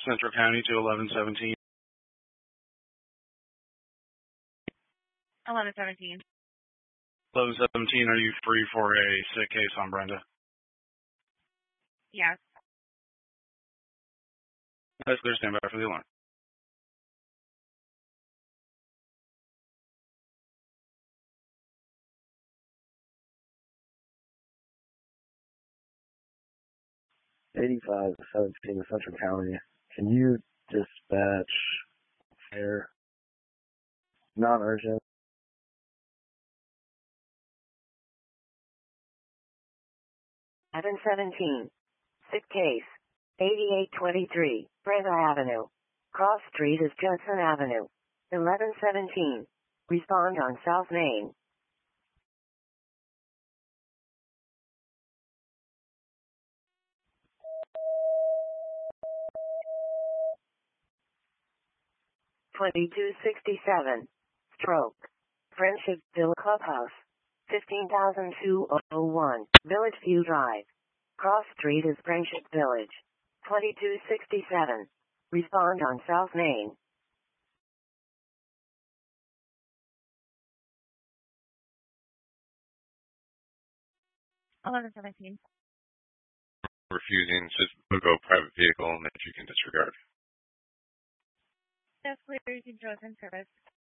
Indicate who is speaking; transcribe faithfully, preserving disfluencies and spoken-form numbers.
Speaker 1: Central County to eleven seventeen.
Speaker 2: eleven seventeen.
Speaker 1: eleven seventeen, are you free for a sick case on Brenda?
Speaker 2: Yes.
Speaker 1: That's clear. Stand by for the alarm.
Speaker 3: eighty-five seventeen Central County. Can you dispatch air? Non-urgent.
Speaker 4: eleven seventeen. Sick case. eighty-eight twenty-three, Brenda Avenue. Cross Street is Judson Avenue. eleven seventeen. Respond on South Main. twenty-two sixty-seven. Stroke. Friendshipville Clubhouse. fifteen thousand two oh one, Village View Drive. Cross Street is Friendship Village. twenty-two sixty-seven. Respond on South Main.
Speaker 2: eleven seventeen.
Speaker 5: Refusing to go private vehicle and that you can disregard.
Speaker 2: That's clear. You can join in service.